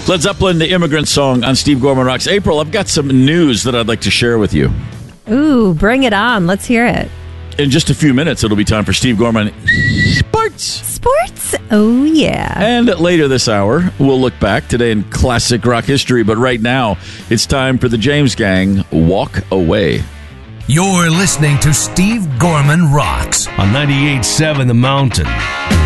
Led Zeppelin, the Immigrant Song on Steve Gorman Rocks. April, I've got some news that I'd like to share with you. Ooh, bring it on. Let's hear it. In just a few minutes, it'll be time for Steve Gorman Sports. Sports? Oh, yeah. And later this hour, we'll look back today in classic rock history. But right now, it's time for the James Gang Walk Away. You're listening to Steve Gorman Rocks on 98.7 The Mountain.